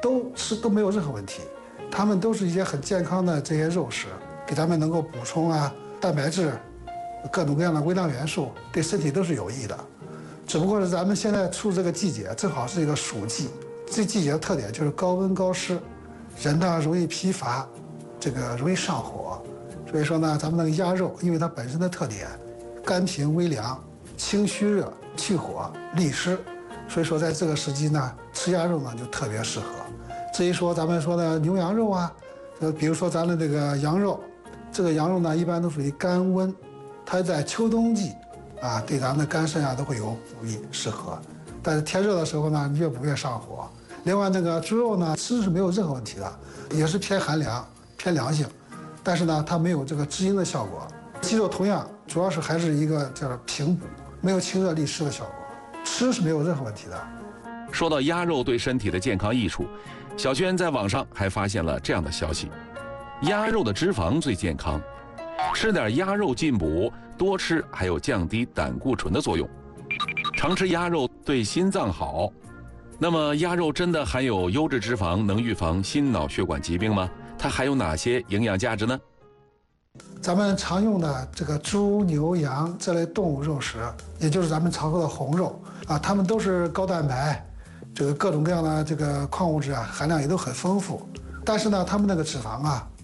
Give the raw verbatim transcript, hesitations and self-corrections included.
都吃都没有任何问题，它们都是一些很健康的这些肉食，给咱们能够补充啊蛋白质，各种各样的微量元素，对身体都是有益的。只不过是咱们现在处这个季节，正好是一个暑季，这季节的特点就是高温高湿，人呢容易疲乏，这个容易上火。所以说呢，咱们那个鸭肉，因为它本身的特点，甘平微凉，清虚热，去火利湿，所以说在这个时期呢，吃鸭肉呢就特别适合。至于说咱们说的牛羊肉啊，呃，比如说咱的这个羊肉，这个羊肉呢一般都属于甘温，它在秋冬季啊，对咱们的肝肾啊都会有补益，适合。但是天热的时候呢，越补越上火。另外那个猪肉呢，吃是没有任何问题的，也是偏寒凉、偏凉性。但是呢，它没有这个滋阴的效果。鸡肉同样，主要是还是一个叫做平补，没有清热利湿的效果，吃是没有任何问题的。 说到鸭肉对身体的健康益处，小轩在网上还发现了这样的消息：鸭肉的脂肪最健康，吃点鸭肉进补，多吃还有降低胆固醇的作用。常吃鸭肉对心脏好。那么鸭肉真的含有优质脂肪，能预防心脑血管疾病吗？它还有哪些营养价值呢？ 咱们常用的这个猪、牛、羊这类动物肉食，也就是咱们常说的红肉啊，它们都是高蛋白，这个各种各样的这个矿物质啊，含量也都很丰富。但是呢，它们那个脂肪啊，